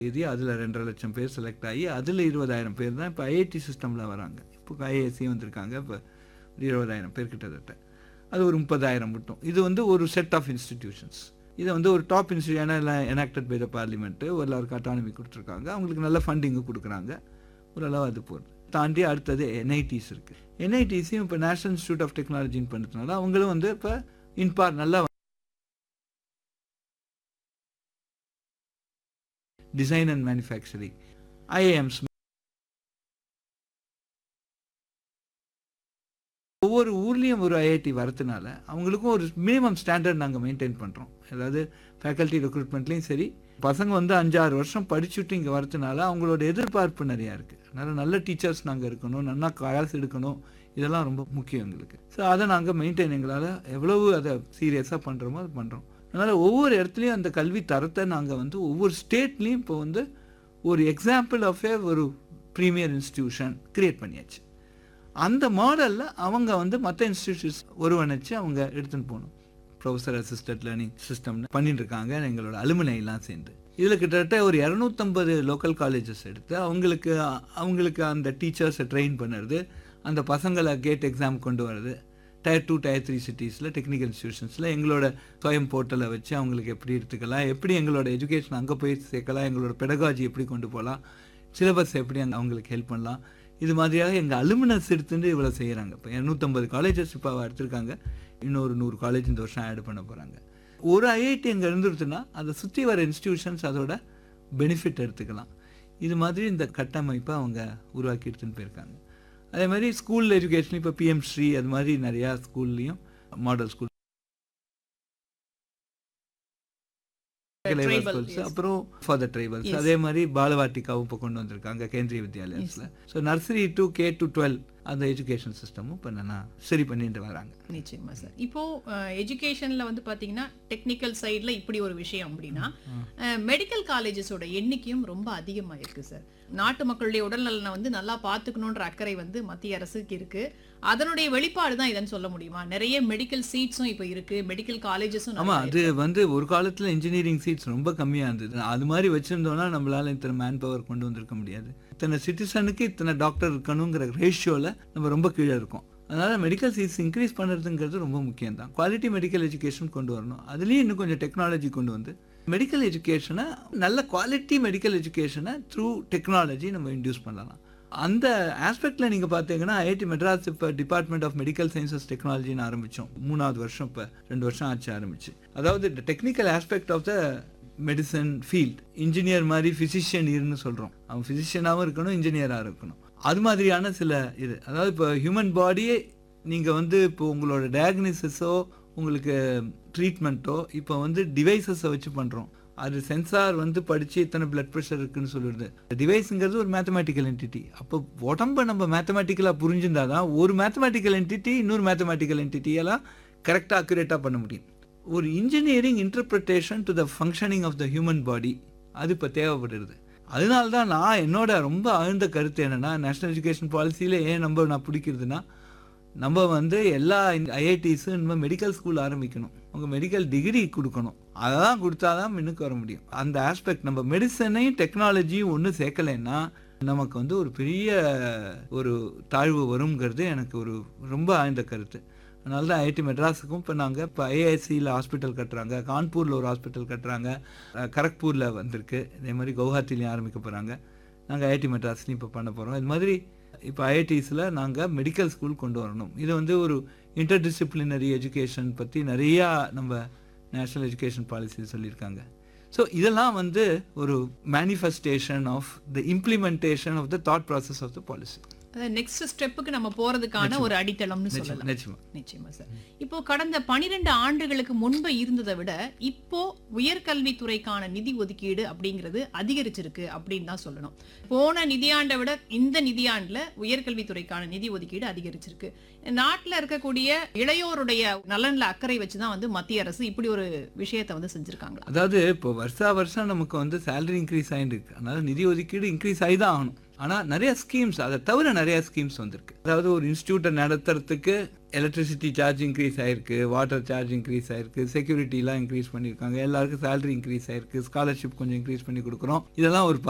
எழுதி அதில் 2,50,000 பேர் செலக்ட் ஆகி அதில் 20,000 பேர் தான் இப்போ ஐஐடி சிஸ்டமில் வராங்க. இப்போ ஐஏஎஸ்சியும் வந்திருக்காங்க. இப்போ 20,000 பேர் கிட்டத்தட்ட. அது ஒரு 30,000 மட்டும். இது வந்து ஒரு செட் ஆஃப் இன்ஸ்டிடியூஷன்ஸ். இதை வந்து ஒரு top institution enacted by the parliament எல்லாருக்கும் அட்டானமி கொடுத்துருக்காங்க. அவங்களுக்கு நல்ல ஃபண்டிங்கு கொடுக்குறாங்க. ஓரளவு அது போகுது. தாண்டி அடுத்தது என்ஐடிஸ் இருக்குது. என்ஐடிஸையும் இப்போ நேஷனல் இன்ஸ்டியூட் ஆஃப் டெக்னாலஜின்னு பண்ணுறதுனால அவங்களும் வந்து இப்போ இன்பார் நல்லா டிசைன் அண்ட் மேனுஃபேக்சரிங், ஐஏஎம்ஸ், ஒவ்வொரு ஊர்லேயும் ஒரு ஐஐடி வரதுனால அவங்களுக்கும் ஒரு மினிமம் ஸ்டாண்டர்ட் நாங்கள் மெயின்டைன் பண்ணுறோம். அதாவது ஃபேக்கல்ட்டி ரெக்ரூட்மெண்ட்லேயும் சரி, பசங்க வந்து 5-6 வருஷம் படிச்சுட்டு இங்கே வரதுனால அவங்களோட எதிர்பார்ப்பு நிறையா இருக்குது. அதனால் நல்ல டீச்சர்ஸ் நாங்கள் இருக்கணும், நல்லா கிளாஸ் எடுக்கணும், இதெல்லாம் ரொம்ப முக்கியம் எங்களுக்கு. ஸோ அதை நாங்கள் மெயின்டைன் எங்களால் எவ்வளவு அதை சீரியஸாக பண்ணுறோமோ அது பண்ணுறோம். அதனால் ஒவ்வொரு இடத்துலையும் அந்த கல்வி தரத்தை நாங்கள் வந்து ஒவ்வொரு ஸ்டேட்லேயும் இப்போ வந்து ஒரு எக்ஸாம்பிள் ஆஃப் ஒரு ப்ரீமியர் இன்ஸ்டிடியூஷன் க்ரியேட் பண்ணியாச்சு. அந்த மாடலில் அவங்க வந்து மற்ற இன்ஸ்டிடியூஷன்ஸ் ஒருவணைச்சு அவங்க எடுத்துன்னு போகணும். ப்ரொஃபஸர் அசிஸ்டன்ட் லேர்னிங் சிஸ்டம்னு பண்ணிட்டு இருக்காங்க எங்களோட அலுமினைலாம் சேர்ந்து. இதில் கிட்டத்தட்ட ஒரு 250 லோக்கல் காலேஜஸ் எடுத்து அவங்களுக்கு அந்த டீச்சர்ஸை ட்ரெயின் பண்ணுறது, அந்த பசங்களை கேட் எக்ஸாம் கொண்டு வர்றது, Tier 2 Tier 3 சிட்டிஸில் டெக்னிக்கல் இன்ஸ்டிடியூஷன்ஸில் எங்களோட சுயம் போர்ட்டலை வச்சு அவங்களுக்கு எப்படி எடுத்துக்கலாம், எப்படி எங்களோட எஜுகேஷன் அங்கே போய் சேர்க்கலாம், எங்களோட பெடகாஜி எப்படி கொண்டு போகலாம், சிலபஸ் எப்படி அவங்களுக்கு ஹெல்ப் பண்ணலாம், இது மாதிரியாக எங்கள் அலுமினஸ் எடுத்துட்டு இவ்வளோ செய்கிறாங்க. இப்போ 250 காலேஜஸ் இப்போ எடுத்திருக்காங்க. இன்னொரு 100 காலேஜ் இந்த வருஷம் ஆட் பண்ண போகிறாங்க. ஒரு ஐஐடி அங்கே இருந்துருச்சுன்னா அதை சுற்றி வர இன்ஸ்டிடியூஷன்ஸ் அதோட பெனிஃபிட் எடுத்துக்கலாம். இது மாதிரி இந்த கட்டமைப்பை அவங்க உருவாக்கி எடுத்துன்னு போயிருக்காங்க. அதே மாதிரி ஸ்கூல் எஜுகேஷன் இப்போ பிஎம் ஸ்ரீ அது மாதிரி நிறையா ஸ்கூல்லையும் மாடல் ஸ்கூல், அப்புறம் ஃபார் த ட்ரைபல்ஸ், அதே மாதிரி பாலவாட்டிகாவும் இப்போ கொண்டு வந்திருக்காங்க Kendriya வித்யாலயத்தில். So nursery to K to 12 அந்த எஜுகேஷன் சிஸ்டமும் இப்போ என்னன்னா சரி பண்ணிட்டு வராங்க. நிச்சயமா சார். இப்போ எஜுகேஷன்ல வந்து பாத்தீங்கன்னா டெக்னிக்கல் சைட்ல இப்படி ஒரு விஷயம் அப்படின்னா மெடிக்கல் காலேஜஸோட எண்ணிக்கையும் ரொம்ப அதிகமா இருக்கு சார். நாட்டு மக்களுடைய உடல்நலனை வந்து நல்லா பாத்துக்கணும்ன்ற அக்கறை வந்து மத்திய அரசுக்கு இருக்கு. அதனுடைய வெளிப்பாடு தான் இதன்னு சொல்ல முடியுமா? நிறைய மெடிக்கல் சீட்ஸும் இப்போ இருக்கு, மெடிக்கல் காலேஜஸும். ஆமா, அது வந்து ஒரு காலத்துல இன்ஜினியரிங் சீட்ஸ் ரொம்ப கம்மியா இருந்தது. அது மாதிரி வச்சிருந்தோம்னா நம்மளால இத்தனை மேன் பவர் கொண்டு வந்திருக்க முடியாது. இத்தனை சிட்டிசனுக்கு இத்தனை டாக்டர் இருக்கணுங்கிற ரேஷியோல நம்ம ரொம்ப கீழே இருக்கோம். அதனால மெடிக்கல் சீட்ஸ் இன்க்ரீஸ் பண்ணுறதுங்கிறது ரொம்ப முக்கியம் தான். குவாலிட்டி மெடிக்கல் எஜுகேஷன் கொண்டு வரணும். அதுலேயும் இன்னும் கொஞ்சம் டெக்னாலஜி கொண்டு வந்து மெடிக்கல் எஜுகேஷனை, நல்ல குவாலிட்டி மெடிக்கல் எஜுகேஷனை த்ரூ டெக்னாலஜி நம்ம இன்டியூஸ் பண்ணலாம். அந்த ஆஸ்பெக்டில் நீங்கள் பார்த்தீங்கன்னா ஐஐடி மெட்ராஸ் இப்போ டிபார்ட்மெண்ட் ஆஃப் மெடிக்கல் சயின்சஸ் டெக்னாலஜின்னு ஆரம்பித்தோம். 3வது வருஷம், இப்போ 2 வருஷம் ஆச்சு ஆரம்பிச்சு. அதாவது technical aspect of the medicine field, engineer மாதிரி ஃபிசிஷியன் சொல்கிறோம். அவன் ஃபிசிஷியனாகவும் இருக்கணும், இன்ஜினியராக இருக்கணும். அது மாதிரியான சில இது, அதாவது இப்போ ஹியூமன் பாடியே நீங்கள் வந்து இப்போ உங்களோட டயக்னிசிஸோ உங்களுக்கு ட்ரீட்மெண்ட்டோ இப்போ வந்து டிவைசஸை வச்சு பண்ணுறோம். அது சென்சார் வந்து படித்து இத்தனை பிளட் ப்ரெஷர் இருக்குன்னு சொல்லிடுது. டிவைஸுங்கிறது ஒரு மேத்தமேட்டிக்கல் என்டிட்டி. அப்போ உடம்பை நம்ம மேத்தமேட்டிக்கலாக புரிஞ்சிருந்தா தான் ஒரு மேத்தமேட்டிக்கல் என்டிட்டி இன்னொரு மேத்தமேட்டிக்கல் என்டிட்டியெல்லாம் கரெக்டாக அக்யூரேட்டாக பண்ண முடியும். ஒரு engineering interpretation to the functioning of the human body அது இப்போ தேவைப்படுது. அதனால தான் நான் என்னோட ரொம்ப ஆழ்ந்த கருத்து என்னென்னா, நேஷ்னல் எஜுகேஷன் பாலிசியில் ஏன் நான் பிடிக்கிறதுனா, நம்ம வந்து எல்லா ஐஐடிஸும் இன்னும் மெடிக்கல் ஸ்கூல் ஆரம்பிக்கணும், அவங்க மெடிக்கல் டிகிரி கொடுக்கணும். அதெல்லாம் கொடுத்தா தான் முன்னுக்கு வர முடியும். அந்த ஆஸ்பெக்ட் நம்ம மெடிசனையும் டெக்னாலஜியும் ஒன்று சேர்க்கலைன்னா நமக்கு வந்து ஒரு பெரிய ஒரு தாழ்வு வருங்கிறது எனக்கு ஒரு ரொம்ப ஆழ்ந்த கருத்து. அதனால தான் ஐஐடி மெட்ராஸுக்கும் இப்போ நாங்கள் இப்போ ஐஐசியில் ஹாஸ்பிட்டல் கட்டுறாங்க, கான்பூரில் ஒரு ஹாஸ்பிட்டல் கட்டுறாங்க, கரக்பூரில் வந்திருக்கு, இதே மாதிரி கவுஹாத்திலையும் ஆரம்பிக்க போகிறாங்க. நாங்கள் ஐஐடி மெட்ராஸ்லையும் இப்போ பண்ண போகிறோம். இது மாதிரி இப்போ ஐஐடிஸில் நாங்கள் மெடிக்கல் ஸ்கூல் கொண்டு வரணும். இது வந்து ஒரு இன்டர்டிசிப்ளினரி எஜுகேஷன் பற்றி நிறையா நம்ம நேஷ்னல் எஜுகேஷன் பாலிசி சொல்லியிருக்காங்க. ஸோ இதெல்லாம் வந்து ஒரு manifestation of the implementation of the thought process of the policy. Next ஸ்டெப்புக்கு நம்ம போறதுக்கான ஒரு அடித்தளம்னு சொல்லலாம். நிச்சயமா சார். இப்போ கடந்த 12 ஆண்டுகளுக்கு முன்பு இருந்ததை விட இப்போ உயர்கல்வித்துறைக்கான நிதி ஒதுக்கீடு அப்படிங்கிறது அதிகரிச்சிருக்கு அப்படின்னு தான் சொல்லணும். போன நிதியாண்டை விட இந்த நிதியாண்டுல உயர்கல்வித்துறைக்கான நிதி ஒதுக்கீடு அதிகரிச்சிருக்கு. நாட்டில் இருக்கக்கூடிய இளையோருடைய நலன்ல அக்கறை வச்சுதான் வந்து மத்திய அரசு இப்படி ஒரு விஷயத்தை வந்து செஞ்சிருக்காங்க. அதாவது இப்போ வருஷம் நமக்கு வந்து சேலரி இன்க்ரீஸ் ஆகிட்டு இருக்கு. அதனால நிதி ஒதுக்கீடு இன்க்ரீஸ் ஆகி தான் ஆகணும். ஆனால் நிறைய ஸ்கீம்ஸ், அதை தவிர நிறைய ஸ்கீம்ஸ் வந்திருக்கு. அதாவது ஒரு இன்ஸ்டியூட்டை நடத்துறதுக்கு எலக்ட்ரிசிட்டி சார்ஜ் இன்க்ரீஸ் ஆயிருக்கு, வாட்டர் சார்ஜ் இன்க்ரீஸ் ஆயிருக்கு, செக்யூரிட்டிலாம் இன்க்ரீஸ் பண்ணியிருக்காங்க, எல்லாருக்கும் சேலரி இன்க்ரீஸ் ஆயிருக்கு, ஸ்காலர்ஷிப் கொஞ்சம் இன்க்ரீஸ் பண்ணி கொடுக்குறோம். இதெல்லாம் ஒரு